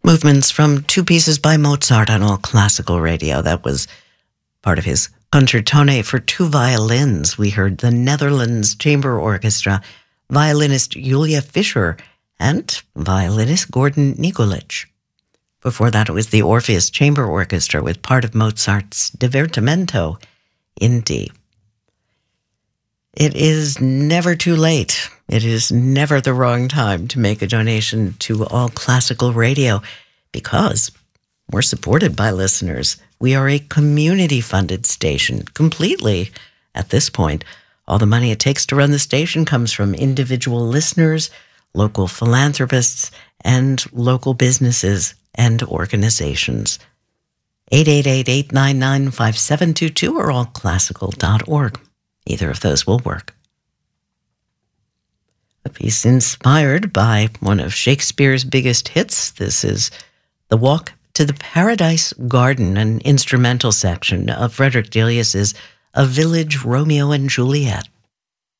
Movements from two pieces by Mozart on All Classical Radio. That was part of his concertone for two violins. We heard the Netherlands Chamber Orchestra, violinist Julia Fischer, and violinist Gordon Nikolic. Before that, it was the Orpheus Chamber Orchestra with part of Mozart's Divertimento in D. It is never too late. It is never the wrong time to make a donation to All Classical Radio because we're supported by listeners. We are a community-funded station completely at this point. All the money it takes to run the station comes from individual listeners, local philanthropists, and local businesses and organizations. 888-899-5722 or allclassical.org. Either of those will work. A piece inspired by one of Shakespeare's biggest hits. This is The Walk to the Paradise Garden, an instrumental section of Frederick Delius's A Village Romeo and Juliet.